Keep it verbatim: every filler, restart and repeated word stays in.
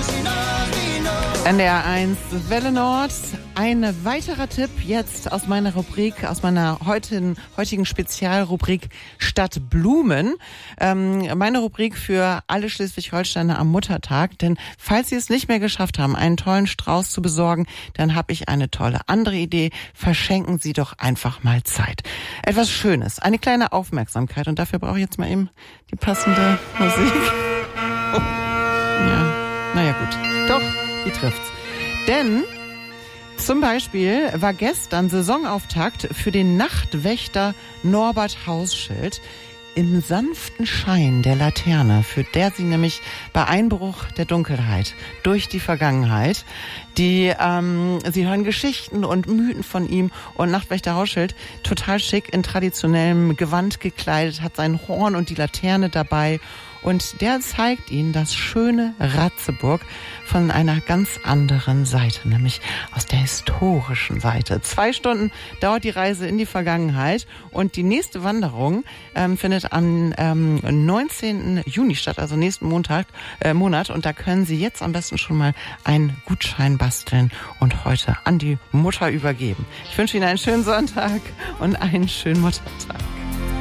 N D R eins Welle Nord. Ein weiterer Tipp jetzt aus meiner Rubrik, aus meiner heutigen, heutigen Spezialrubrik Stadt Blumen. Ähm, meine Rubrik für alle Schleswig-Holsteiner am Muttertag. Denn falls Sie es nicht mehr geschafft haben, einen tollen Strauß zu besorgen, dann habe ich eine tolle andere Idee. Verschenken Sie doch einfach mal Zeit. Etwas Schönes, eine kleine Aufmerksamkeit. Und dafür brauche ich jetzt mal eben die passende Musik. Oh. Ja, naja gut. Doch. Die trifft's. Denn zum Beispiel war gestern Saisonauftakt für den Nachtwächter Norbert Hausschild im sanften Schein der Laterne, für der sie nämlich bei Einbruch der Dunkelheit durch die Vergangenheit, die, ähm, sie hören Geschichten und Mythen von ihm, und Nachtwächter Hausschild, total schick in traditionellem Gewand gekleidet, hat sein Horn und die Laterne dabei. Und der zeigt Ihnen das schöne Ratzeburg von einer ganz anderen Seite, nämlich aus der historischen Seite. Zwei Stunden dauert die Reise in die Vergangenheit, und die nächste Wanderung ähm, findet am ähm, neunzehnten Juni statt, also nächsten Montag, äh, Monat. Und da können Sie jetzt am besten schon mal einen Gutschein basteln und heute an die Mutter übergeben. Ich wünsche Ihnen einen schönen Sonntag und einen schönen Muttertag.